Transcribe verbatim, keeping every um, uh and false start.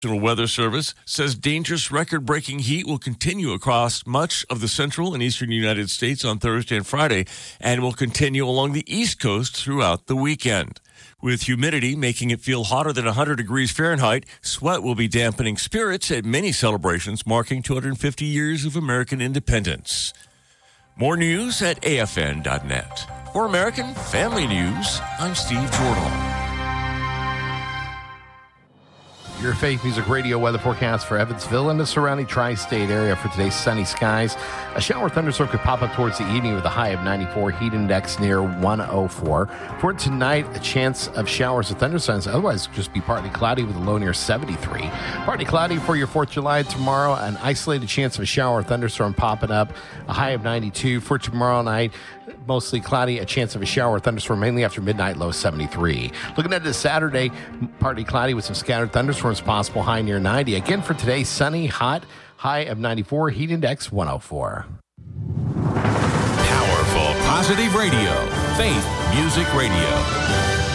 National Weather Service says dangerous record-breaking heat will continue across much of the central and eastern United States on Thursday and Friday and will continue along the East Coast throughout the weekend. With humidity making it feel hotter than one hundred degrees Fahrenheit, sweat will be dampening spirits at many celebrations marking two hundred fifty years of American independence. More news at A F N dot net. For American Family News, I'm Steve Jordan. Your Faith Music Radio weather forecast for Evansville and the surrounding tri-state area for today's sunny skies. A shower thunderstorm could pop up towards the evening with a high of ninety-four, heat index near one oh four. For tonight, a chance of showers and thunderstorms. Otherwise, just be partly cloudy with a low near seventy-three. Partly cloudy for your fourth of July tomorrow. An isolated chance of a shower or thunderstorm popping up. A high of ninety-two. For tomorrow night, mostly cloudy, a chance of a shower or thunderstorm mainly after midnight, low seventy-three. Looking at this Saturday, partly cloudy with some scattered thunderstorms possible, high near ninety. Again for today, sunny, hot, high of ninety-four, heat index one oh four. Powerful, positive radio. Faith Music Radio.